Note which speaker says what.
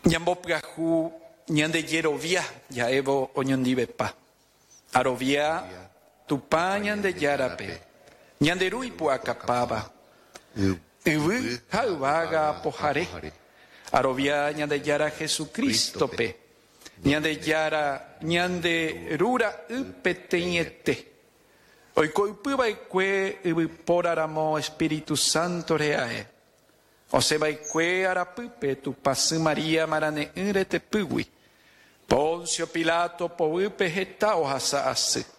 Speaker 1: Ñambopyahu ñande yerovia yaevo oñondivepa. Arovia tupa ñande yarape. Ñanderui puakapava. Yvy ha'yvága pohare. Arovia ñande yara Jesucristope. Ñande yara ñande rura ypeteñete. Oikoipyvaikue yvypóraramo Espíritu Santo reae. Osevaikue arapype tupasy Maria marane'ỹ retepýgui. Poncio Pilato povýpe heta ohasa asy.